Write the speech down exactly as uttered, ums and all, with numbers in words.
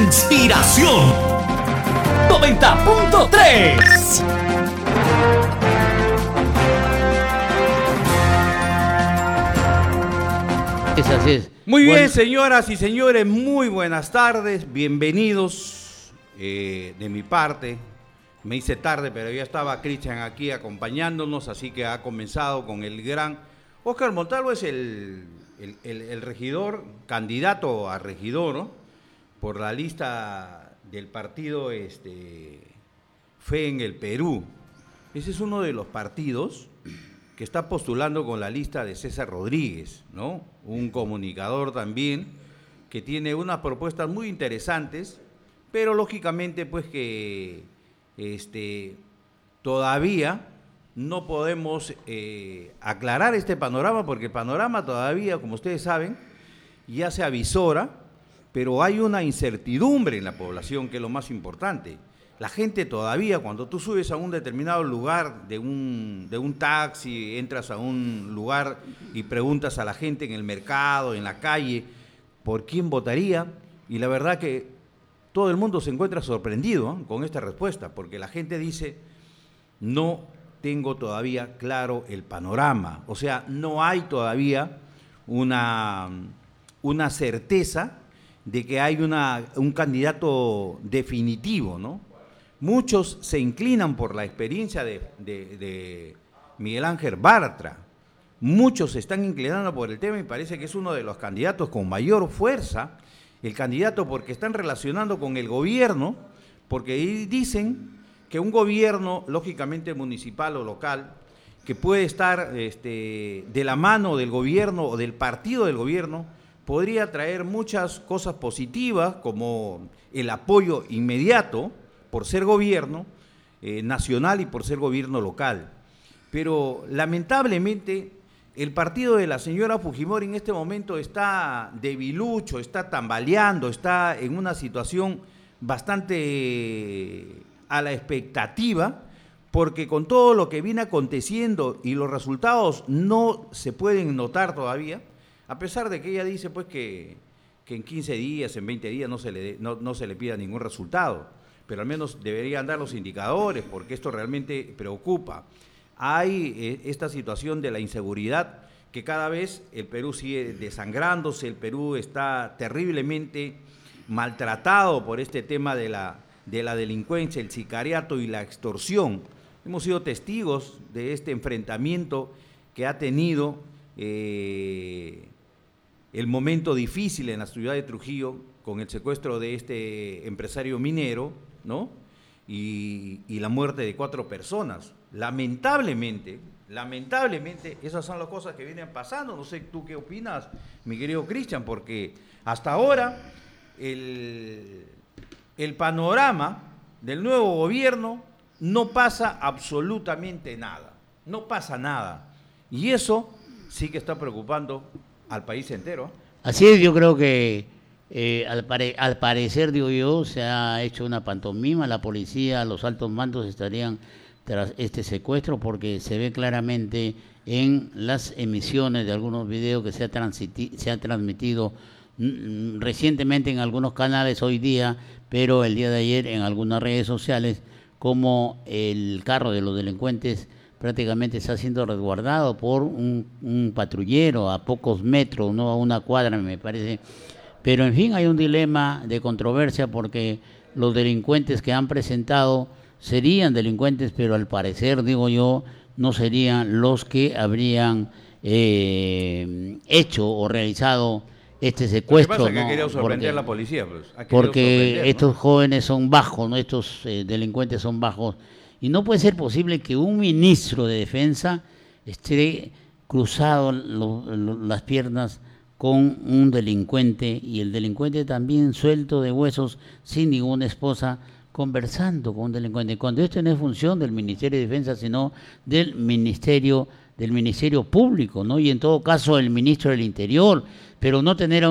Inspiración noventa punto tres. Es así es. Muy bien, Bueno, señoras y señores, muy buenas tardes, bienvenidos eh, de mi parte. Me hice tarde, pero ya estaba Cristian aquí acompañándonos, así que ha comenzado con el gran... Óscar Montalvo es el, el, el, el regidor, candidato a regidor, ¿no? Por la lista del partido este, Fe en el Perú. Ese es uno de los partidos que está postulando con la lista de César Rodríguez, ¿no? Un comunicador también que tiene unas propuestas muy interesantes, pero lógicamente pues que este, todavía no podemos eh, aclarar este panorama, porque el panorama todavía, como ustedes saben, ya se avisora, pero hay una incertidumbre en la población, que es lo más importante. La gente todavía, cuando tú subes a un determinado lugar de un, de un taxi, entras a un lugar y preguntas a la gente en el mercado, en la calle, por quién votaría, y la verdad que todo el mundo se encuentra sorprendido, ¿eh?, con esta respuesta, porque la gente dice, no tengo todavía claro el panorama, o sea, no hay todavía una, una certeza de que hay una, un candidato definitivo, ¿no? Muchos se inclinan por la experiencia de, de, de Miguel Ángel Bartra, muchos se están inclinando por el tema y parece que es uno de los candidatos con mayor fuerza, el candidato porque están relacionando con el gobierno, porque dicen que un gobierno, lógicamente municipal o local, que puede estar este, de la mano del gobierno o del partido del gobierno, podría traer muchas cosas positivas, como el apoyo inmediato, por ser gobierno eh, nacional y por ser gobierno local. Pero lamentablemente el partido de la señora Fujimori en este momento está debilucho, está tambaleando, está en una situación bastante a la expectativa, porque con todo lo que viene aconteciendo y los resultados no se pueden notar todavía, a pesar de que ella dice pues que, que en quince días, en veinte días no se le, no, no se le pida ningún resultado, pero al menos deberían dar los indicadores, porque esto realmente preocupa. Hay eh, esta situación de la inseguridad, que cada vez el Perú sigue desangrándose, el Perú está terriblemente maltratado por este tema de la, de la delincuencia, el sicariato y la extorsión. Hemos sido testigos de este enfrentamiento que ha tenido eh, el momento difícil en la ciudad de Trujillo con el secuestro de este empresario minero, ¿no? Y, y la muerte de cuatro personas. Lamentablemente, lamentablemente, esas son las cosas que vienen pasando. No sé tú qué opinas, mi querido Cristian, porque hasta ahora el, el panorama del nuevo gobierno no pasa absolutamente nada, no pasa nada. Y eso sí que está preocupando al país entero. así es, yo creo que eh, al, pare, al parecer, digo yo, se ha hecho una pantomima, la policía, los altos mandos estarían tras este secuestro, porque se ve claramente en las emisiones de algunos videos que se ha, se ha transmitido mm, recientemente en algunos canales hoy día, pero el día de ayer en algunas redes sociales, como el carro de los delincuentes prácticamente está siendo resguardado por un, un patrullero a pocos metros, no a una cuadra me parece. Pero en fin, hay un dilema de controversia, porque los delincuentes que han presentado serían delincuentes, pero al parecer, digo yo, no serían los que habrían eh, hecho o realizado este secuestro. Lo que pasa es que ¿no? ha querido sorprender porque, a la policía. Pues. Ha porque ¿no? estos jóvenes son bajos, ¿no? Estos eh, delincuentes son bajos. Y no puede ser posible que un ministro de defensa esté cruzado lo, lo, las piernas con un delincuente, y el delincuente también suelto de huesos, sin ninguna esposa, conversando con un delincuente, cuando esto no es función del Ministerio de Defensa, sino del Ministerio, del Ministerio Público, ¿no? Y en todo caso el Ministro del Interior, pero no tener a